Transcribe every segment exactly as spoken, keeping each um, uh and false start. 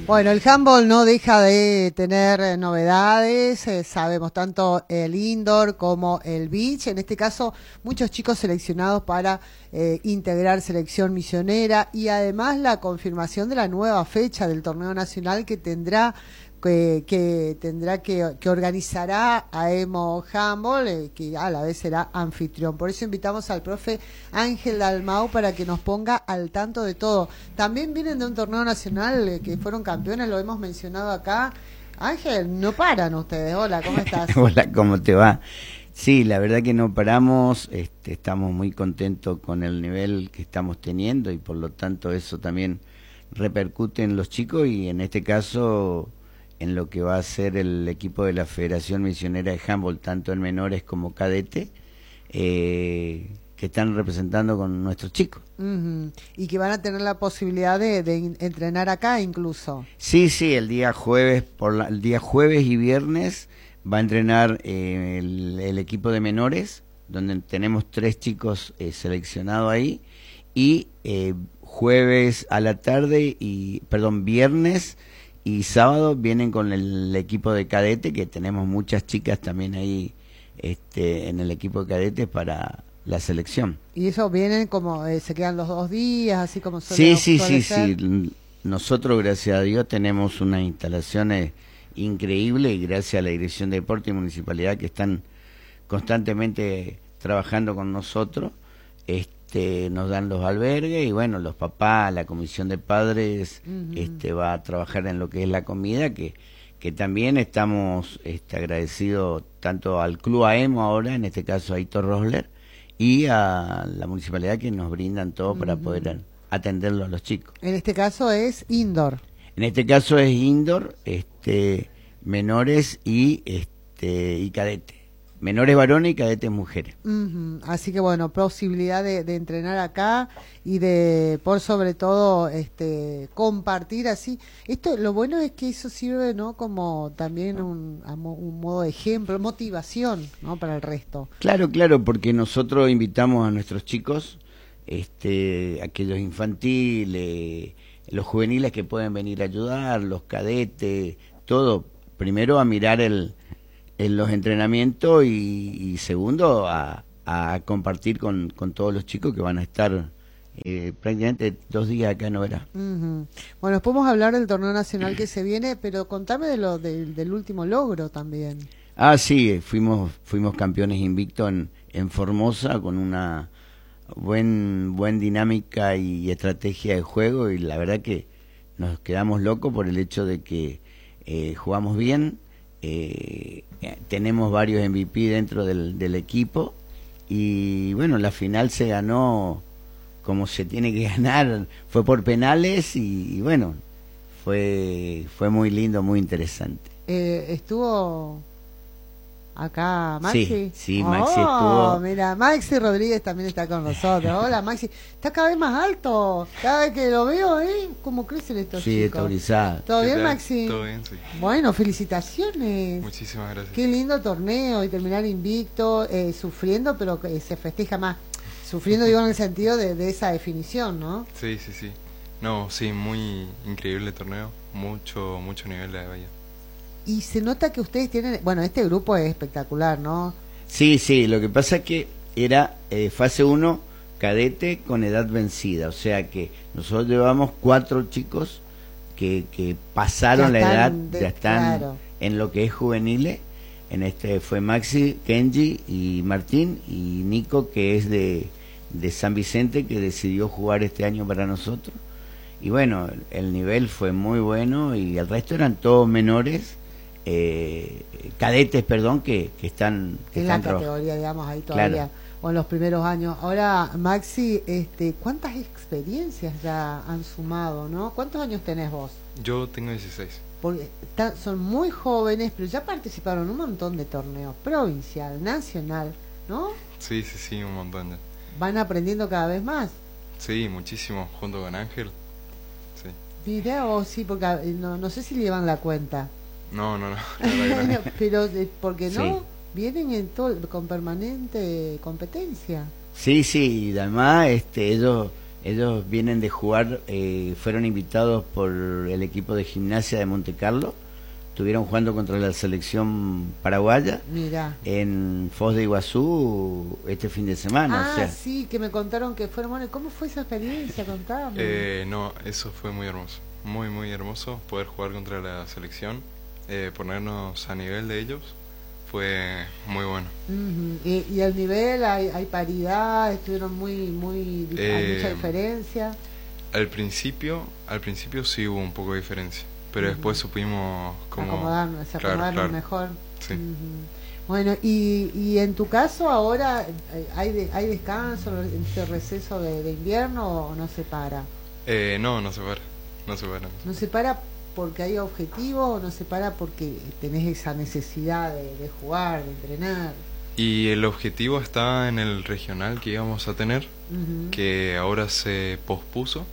Bueno, el handball no deja de tener novedades, eh, sabemos tanto el indoor como el beach, en este caso muchos chicos seleccionados para eh, integrar selección misionera y además la confirmación de la nueva fecha del torneo nacional que tendrá que, que tendrá que, que organizará a Emo Handball, eh, que a la vez será anfitrión. Por eso invitamos al profe Ángel Dalmau para que nos ponga al tanto de todo. También vienen de un torneo nacional eh, que fueron campeones, lo hemos mencionado acá. Ángel, no paran ustedes. Hola, ¿cómo estás? Hola, ¿cómo te va? Sí, la verdad que no paramos, este, estamos muy contentos con el nivel que estamos teniendo y por lo tanto eso también repercute en los chicos y en este caso en lo que va a ser el equipo de la Federación Misionera de Handball, tanto en menores como cadete, eh, que están representando con nuestros chicos. Uh-huh. Y que van a tener la posibilidad de, de entrenar acá incluso. Sí, sí, el día jueves, por la, el día jueves y viernes va a entrenar eh, el, el equipo de menores, donde tenemos tres chicos eh, seleccionados ahí, y eh, jueves a la tarde y, perdón, viernes y sábado vienen con el equipo de cadete, que tenemos muchas chicas también ahí este, en el equipo de cadetes para la selección. Y eso vienen como, eh, se quedan los dos días, así como suele, Sí, sí, suele sí, ser. sí. Nosotros, gracias a Dios, tenemos unas instalaciones increíbles y gracias a la Dirección de Deporte y Municipalidad que están constantemente trabajando con nosotros. Este, nos dan los albergues y bueno, los papás, la comisión de padres uh-huh. este, va a trabajar en lo que es la comida, que, que también estamos este, agradecidos tanto al Club A E M O ahora, en este caso a Hitor Rosler, y a la municipalidad que nos brindan todo uh-huh. para poder atenderlo a los chicos. En este caso es indoor. En este caso es indoor, este, menores y, este, y cadete. Menores varones y cadetes mujeres. Uh-huh. Así que bueno, posibilidad de, de entrenar acá y de, por sobre todo, este, compartir así. Esto, lo bueno es que eso sirve, ¿no? Como también un, un modo de ejemplo, motivación, ¿no? Para el resto. Claro, claro, porque nosotros invitamos a nuestros chicos, este, aquellos infantiles, los juveniles que pueden venir a ayudar, los cadetes, todo, primero a mirar el en los entrenamientos y, y segundo a, a compartir con, con todos los chicos que van a estar eh, prácticamente dos días acá en Oberá. Uh-huh. Bueno, podemos hablar del torneo nacional que se viene, pero contame de lo de, del último logro también. Ah, sí, fuimos fuimos campeones invictos en, en Formosa con una buen buen dinámica y estrategia de juego y la verdad que nos quedamos locos por el hecho de que eh, jugamos bien. Eh, tenemos varios M V P dentro del, del equipo y bueno, la final se ganó como se tiene que ganar, fue por penales y, y bueno, fue fue muy lindo, muy interesante. Eh, estuvo acá Maxi. Sí, sí, Maxi oh, estuvo. Mira, Maxi Rodríguez también está con nosotros. Hola Maxi, está cada vez más alto. Cada vez que lo veo, ¿eh? ¿Cómo crecen estos sí, chicos? Sí, estabilizado. ¿Todo bien, Maxi? Todo bien, sí. Bueno, felicitaciones. Muchísimas gracias. Qué lindo torneo y terminar invicto, eh, sufriendo, pero eh, se festeja más. Sufriendo, digo, en el sentido de, de esa definición, ¿no? Sí, sí, sí. No, sí, muy increíble el torneo. Mucho, mucho nivel de valla. Y se nota que ustedes tienen, bueno, este grupo es espectacular, ¿no? Sí, sí, lo que pasa es que era eh, fase uno cadete con edad vencida, o sea que nosotros llevamos cuatro chicos que, que pasaron la edad, de, ya están claro. en lo que es juveniles, en este fue Maxi, Kenji y Martín y Nico que es de, de San Vicente que decidió jugar este año para nosotros y bueno, el nivel fue muy bueno y el resto eran todos menores. Eh, cadetes, perdón, que, que están que en están la categoría, digamos, ahí todavía, claro. O en los primeros años. Ahora, Maxi, este, ¿cuántas experiencias ya han sumado, no? ¿Cuántos años tenés vos? Yo tengo dieciséis. Porque está, son muy jóvenes, pero ya participaron en un montón de torneos, provincial, nacional, ¿no? Sí, sí, sí, un montón ya. ¿Van aprendiendo cada vez más? Sí, muchísimo, junto con Ángel. Sí. Mirá vos, sí, porque no, no sé si llevan la cuenta. No, no, no. Pero, porque no, sí. vienen en todo, con permanente competencia. Sí, sí, y además este, ellos Ellos vienen de jugar, eh, fueron invitados por el equipo de gimnasia de Monte Carlo, estuvieron jugando contra la selección paraguaya. Mirá. En Foz de Iguazú este fin de semana. Ah, o sea. sí, que me contaron que fueron. Bueno, ¿cómo fue esa experiencia? Contame. Eh, no, eso fue muy hermoso, muy muy hermoso poder jugar contra la selección, eh, ponernos a nivel de ellos. Fue muy bueno. Uh-huh. ¿Y, y el nivel, hay, hay paridad? ¿Estuvieron muy, muy, eh, hay mucha diferencia? Al principio, al principio sí hubo un poco de diferencia, pero uh-huh. después supimos cómo acomodarnos, se acomodaron claro, claro. mejor. Sí. Uh-huh. Bueno, y, y en tu caso ahora, ¿hay, de, hay descanso en este receso de, de invierno o no se para? Eh, no, no se para, no se para. ¿No se para porque hay objetivos o no se para porque tenés esa necesidad de, de jugar, de entrenar? Y el objetivo está en el regional que íbamos a tener, uh-huh. que ahora se pospuso,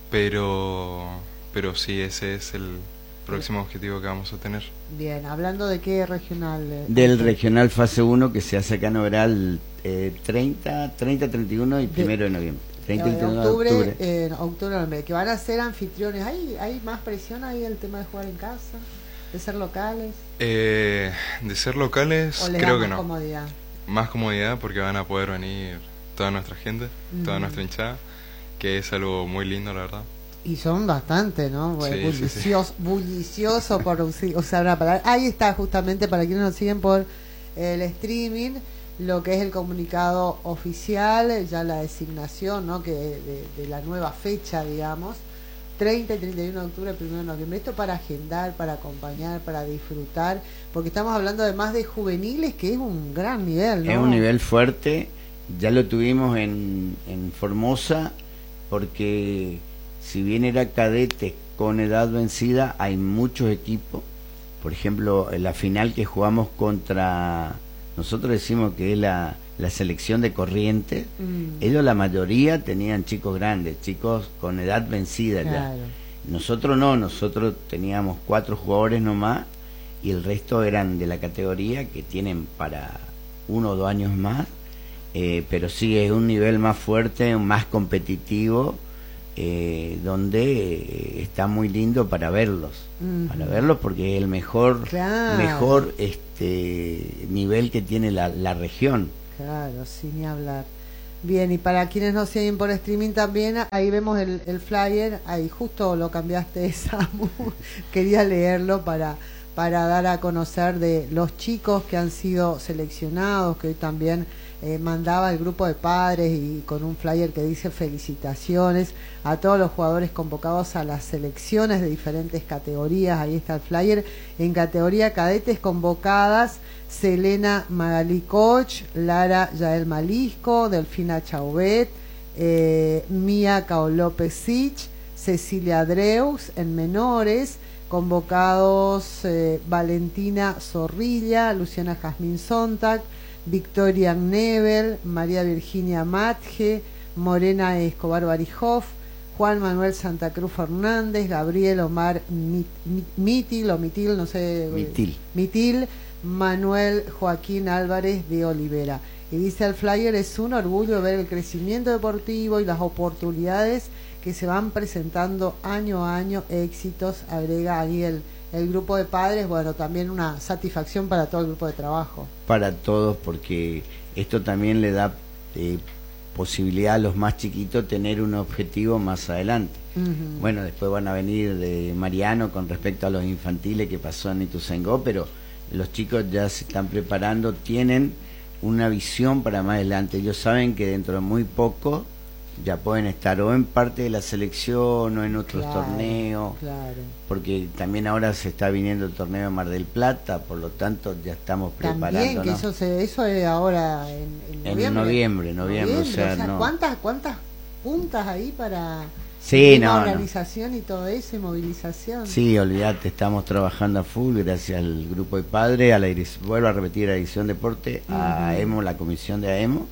pero pero sí, ese es el próximo objetivo que vamos a tener. Bien, hablando de qué regional. Del regional fase uno que se hace acá en Oberal eh, treinta, treinta, treinta y uno y primero de noviembre. treinta y uno de octubre, octubre. Eh, octubre, noviembre, que van a ser anfitriones. ¿Hay, ¿Hay más presión ahí el tema de jugar en casa? ¿De ser locales? Eh, de ser locales, ¿O les creo da que más no. comodidad? Más comodidad porque van a poder venir toda nuestra gente, mm. toda nuestra hinchada, que es algo muy lindo, la verdad. Y son bastante, ¿no? Bueno, sí, bullicioso, sí, sí. bullicioso por usar una palabra. Ahí está, justamente, para quienes nos siguen por el streaming, lo que es el comunicado oficial, ya la designación, ¿no? Que de, de la nueva fecha, digamos, treinta y treinta y uno de octubre, primero de noviembre. Esto para agendar, para acompañar, para disfrutar, porque estamos hablando además de juveniles, que es un gran nivel, ¿no? Es un nivel fuerte, ya lo tuvimos en, en Formosa, porque si bien era cadete con edad vencida, hay muchos equipos. Por ejemplo, en la final que jugamos contra, nosotros decimos que es la, la selección de Corrientes, mm. ellos la mayoría tenían chicos grandes, chicos con edad vencida. Claro. Ya. Nosotros no, nosotros teníamos cuatro jugadores nomás y el resto eran de la categoría que tienen para uno o dos años más, eh, pero sí es un nivel más fuerte, más competitivo. Eh, donde eh, está muy lindo para verlos, uh-huh. para verlos porque es el mejor claro. mejor este nivel que tiene la, la región. Claro, sin ni hablar. Bien, y para quienes nos siguen por streaming también, ahí vemos el, el flyer, ahí justo lo cambiaste, Samu, quería leerlo para, para dar a conocer de los chicos que han sido seleccionados, que hoy también Eh, mandaba el grupo de padres y con un flyer que dice felicitaciones a todos los jugadores convocados a las selecciones de diferentes categorías. Ahí está el flyer. En categoría cadetes convocadas: Selena Magalí Koch, Lara Yael Malisco, Delfina Chauvet, eh, Mía Cao López Sich, Cecilia Dreus. En menores convocados eh, Valentina Zorrilla, Luciana Jazmín Sontag, Victoria Nebel, María Virginia Matge, Morena Escobar Barijoff, Juan Manuel Santa Cruz Fernández, Gabriel Omar Mitil, o Mitil, no sé, Mitil. Mitil, Manuel Joaquín Álvarez de Olivera. Y dice el flyer: es un orgullo ver el crecimiento deportivo y las oportunidades que se van presentando año a año, éxitos, agrega ahí el el grupo de padres. Bueno, también una satisfacción para todo el grupo de trabajo. Para todos, porque esto también le da eh, posibilidad a los más chiquitos tener un objetivo más adelante. Uh-huh. Bueno, después van a venir de Mariano con respecto a los infantiles que pasó en Ituzaingó, pero los chicos ya se están preparando, tienen una visión para más adelante. Ellos saben que dentro de muy poco ya pueden estar o en parte de la selección o en otros claro, torneos, claro. porque también ahora se está viniendo el torneo de Mar del Plata, por lo tanto ya estamos preparando. También, que eso, se, eso es ahora en, en noviembre. En noviembre, noviembre, noviembre o sea, o sea no. ¿cuántas, ¿Cuántas puntas ahí para sí, no, organización no. y todo eso, y movilización? Sí, olvídate, estamos trabajando a full gracias al grupo de padres, a la vuelvo a repetir, a Edición Deporte, uh-huh. a AEMO, la comisión de AEMO,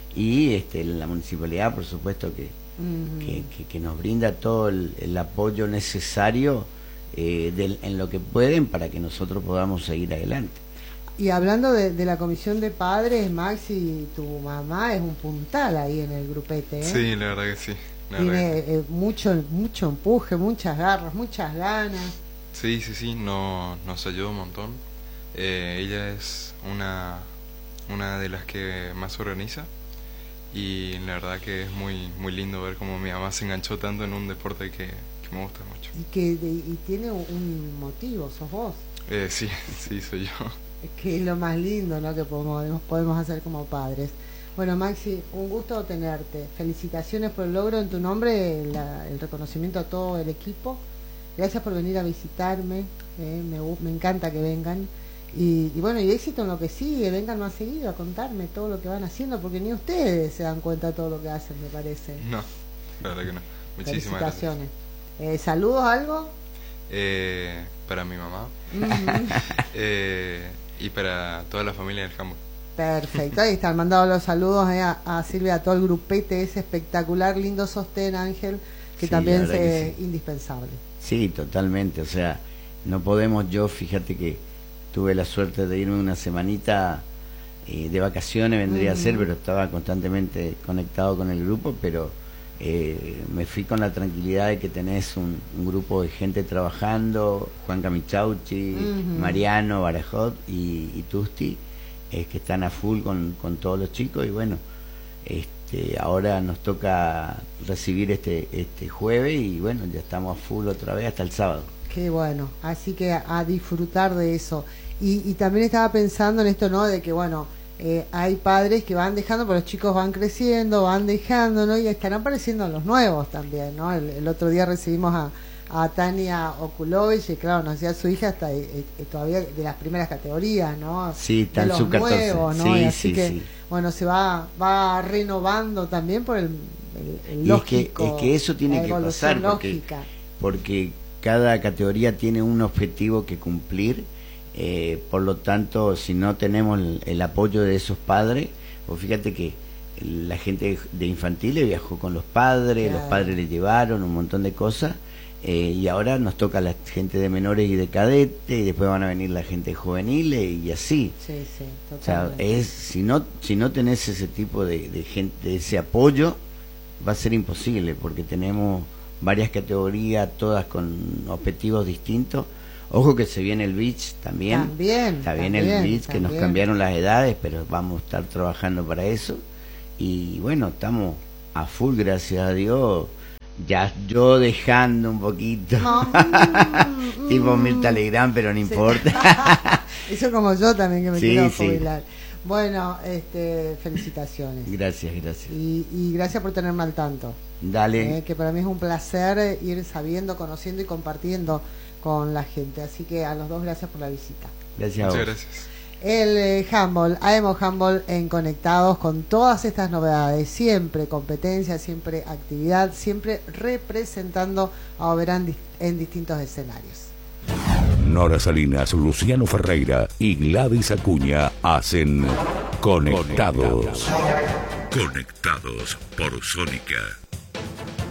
y este, la municipalidad, por supuesto, que, uh-huh. que, que, que nos brinda todo el, el apoyo necesario eh, del, en lo que pueden para que nosotros podamos seguir adelante. Y hablando de, de la comisión de padres, Maxi, tu mamá es un puntal ahí en el grupete, ¿eh? Sí, la verdad que sí. Tiene eh, mucho, mucho empuje, muchas garras, muchas ganas. Sí, sí, sí, no, nos ayuda un montón. Eh, ella es una, una de las que más organiza y la verdad que es muy, muy lindo ver cómo mi mamá se enganchó tanto en un deporte que, que me gusta mucho. Y que de, y tiene un motivo, sos vos. Eh, sí, sí, soy yo. Es que es lo más lindo, ¿no?, que podemos, podemos hacer como padres. Bueno, Maxi, un gusto tenerte. Felicitaciones por el logro en tu nombre, la, el reconocimiento a todo el equipo. Gracias por venir a visitarme, eh, me, me encanta que vengan. Y, y bueno, y éxito en lo que sigue, vengan más seguido a contarme todo lo que van haciendo, porque ni ustedes se dan cuenta de todo lo que hacen, me parece. No, la verdad que no. Muchísimas Felicitaciones. Gracias. Eh, ¿Saludos, algo? Eh, para mi mamá Uh-huh. eh, y para toda la familia del handball. Perfecto, ahí están mandados los saludos eh, a, a Silvia, a todo el grupete ese espectacular, lindo sostén, Ángel, que Sí, también es que sí. indispensable. Sí, totalmente, o sea, no podemos, yo fíjate que tuve la suerte de irme una semanita eh, de vacaciones, vendría uh-huh. a ser, pero estaba constantemente conectado con el grupo, pero eh, me fui con la tranquilidad de que tenés un, un grupo de gente trabajando, Juan Camichauchi, uh-huh. Mariano, Barajot y, y Tusti, eh, que están a full con, con todos los chicos, y bueno, este, ahora nos toca recibir este, este jueves y bueno, ya estamos a full otra vez hasta el sábado. Qué bueno, así que a, a disfrutar de eso. Y, y también estaba pensando en esto, ¿no?, de que bueno, eh, hay padres que van dejando, pero los chicos van creciendo, van dejando, ¿no?, y están apareciendo los nuevos también, ¿no? El, el otro día recibimos a, a Tania Okulovich, y claro, nos decía su hija hasta eh, eh, todavía de las primeras categorías, ¿no? Sí, está de en los su nuevos, ¿no? Sí, y así sí, que, sí. bueno, se va va renovando también por el, el, el lógico. Es que, es que eso tiene que pasar, porque, porque cada categoría tiene un objetivo que cumplir. Eh, por lo tanto, si no tenemos el, el apoyo de esos padres, pues fíjate que la gente de infantiles viajó con los padres, claro. Los padres le llevaron un montón de cosas, eh, y ahora nos toca la gente de menores y de cadete, y después van a venir la gente juvenil y así. Sí, sí, o sea, es, si no si no tenés ese tipo de, de gente, ese apoyo, va a ser imposible, porque tenemos varias categorías, todas con objetivos distintos. Ojo que se viene el beach también. También. Está bien también, el beach, también. Que nos cambiaron las edades, pero vamos a estar trabajando para eso. Y bueno, estamos a full, gracias a Dios. Ya yo dejando un poquito. No, mm, tipo Mirta Legrand, pero no sí. importa. Eso como yo también, que me sí, quiero sí. jubilar. Bueno, este, felicitaciones. Gracias, gracias. Y, y gracias por tenerme al tanto. Dale. Eh, que para mí es un placer ir sabiendo, conociendo y compartiendo con la gente. Así que a los dos, gracias por la visita. Gracias a vos. Muchas gracias. El eh, handball, A E M O Handball en Conectados con todas estas novedades, siempre competencia, siempre actividad, siempre representando a Oberán en distintos escenarios. Nora Salinas, Luciano Ferreira y Gladys Acuña hacen Conectados. Conectados por Sónica.